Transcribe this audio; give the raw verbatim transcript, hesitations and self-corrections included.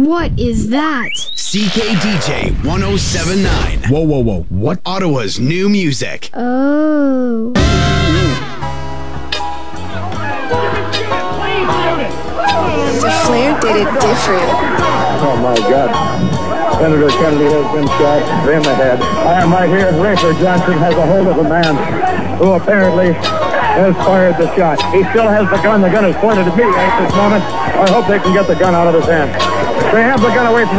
What is that? C K D J one oh seven point nine. Whoa, whoa, whoa. What? Ottawa's new music. Oh. The Flair did it different. Oh my God. Senator Kennedy has been shot in the head. I am right here. Rafer Johnson has a hold of a man who apparently has fired the shot. He still has the gun. The gun is pointed at me at this moment. I hope they can get the gun out of his hand. They have the gun away from